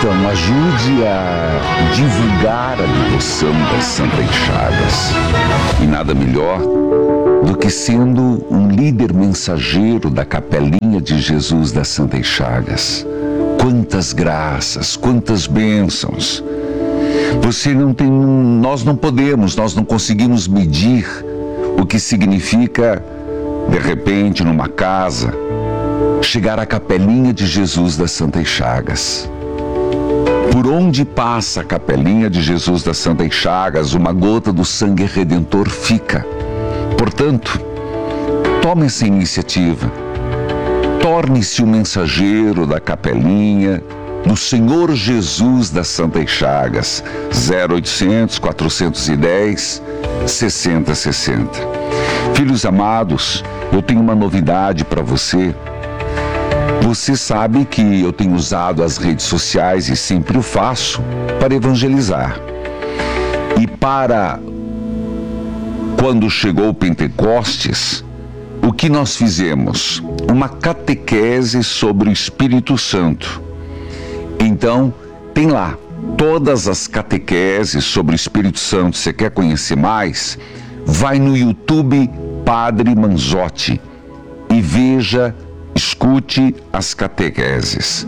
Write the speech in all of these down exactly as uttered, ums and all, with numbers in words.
Então, ajude a divulgar a devoção das Santas Chagas. E nada melhor do que sendo um líder mensageiro da Capelinha de Jesus das Santas Chagas. Quantas graças, quantas bênçãos. Você não tem, nós não podemos, nós não conseguimos medir o que significa, de repente, numa casa, chegar à Capelinha de Jesus das Santas Chagas. Por onde passa a Capelinha de Jesus das Santas Chagas, uma gota do sangue redentor fica. Portanto, tome essa iniciativa. Torne-se um mensageiro da Capelinha do Senhor Jesus das Santas Chagas. zero oitocentos, quatrocentos e dez, sessenta sessenta. Filhos amados, eu tenho uma novidade para você. Você sabe que eu tenho usado as redes sociais e sempre o faço para evangelizar. E para quando chegou o Pentecostes, o que nós fizemos? Uma catequese sobre o Espírito Santo. Então, tem lá todas as catequeses sobre o Espírito Santo. Você quer conhecer mais? Vai no YouTube Padre Manzotti e veja, escute as catequeses.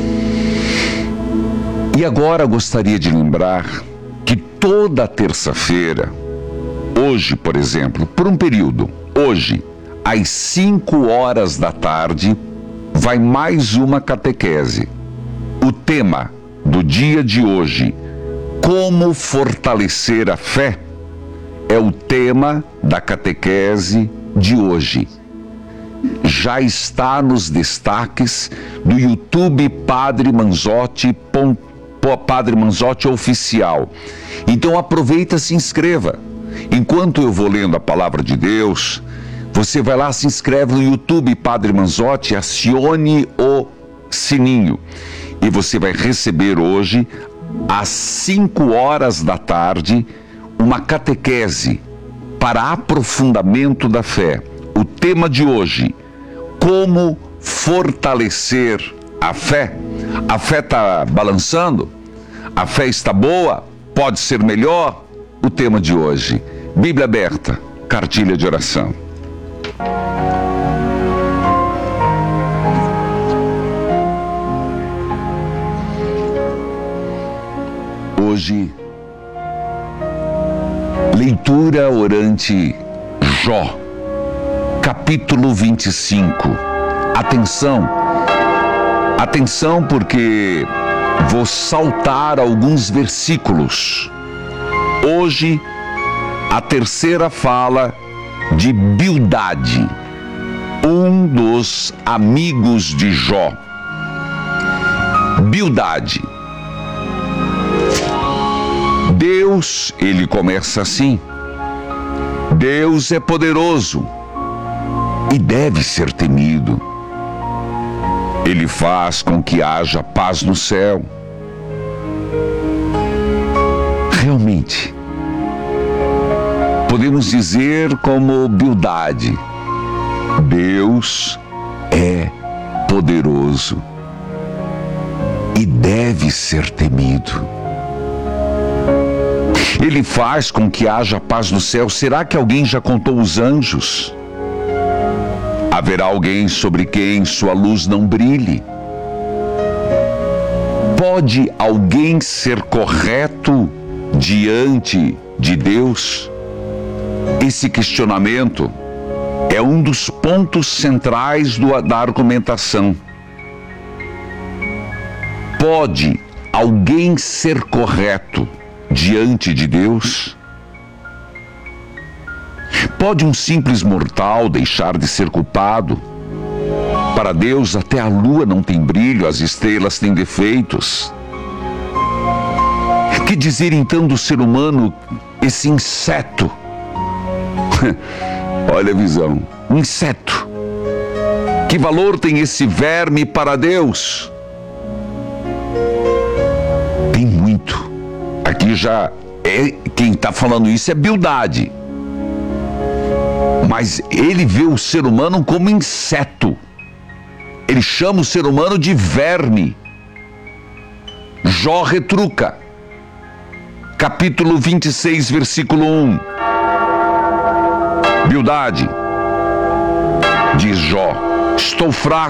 E agora gostaria de lembrar que toda terça-feira, hoje, por exemplo, por um período, hoje, às cinco horas da tarde, vai mais uma catequese. O tema do dia de hoje, como fortalecer a fé, é o tema da catequese de hoje. Já está nos destaques do YouTube Padre Manzotti, Padre Manzotti Oficial. Então aproveita e se inscreva. Enquanto eu vou lendo a palavra de Deus, você vai lá, se inscreve no YouTube Padre Manzotti, acione o sininho. E você vai receber hoje, às cinco horas da tarde, uma catequese para aprofundamento da fé. O tema de hoje, como fortalecer a fé. A fé está balançando? A fé está boa? Pode ser melhor? O tema de hoje, Bíblia aberta, cartilha de oração. Hoje, leitura orante Jó, capítulo vinte e cinco. Atenção, atenção porque vou saltar alguns versículos. Hoje, a terceira fala de Bildade, um dos amigos de Jó. Bildade. Deus, ele começa assim: Deus é poderoso e deve ser temido. Ele faz com que haja paz no céu. Realmente, podemos dizer como Bildade: Deus é poderoso e deve ser temido. Ele faz com que haja paz no céu. Será que alguém já contou os anjos? Haverá alguém sobre quem sua luz não brilhe? Pode alguém ser correto diante de Deus? Esse questionamento é um dos pontos centrais do, da argumentação. Pode alguém ser correto diante de Deus? Pode um simples mortal deixar de ser culpado? Para Deus, até a lua não tem brilho, as estrelas têm defeitos. Que dizer então do ser humano, esse inseto? Olha a visão, um inseto. Que valor tem esse verme para Deus? Tem muito. Aqui já é, quem está falando isso é Bildade. Mas ele vê o ser humano como inseto. Ele chama o ser humano de verme. Jó retruca. Capítulo vinte e seis, versículo um. Bildade, diz Jó, estou fraco,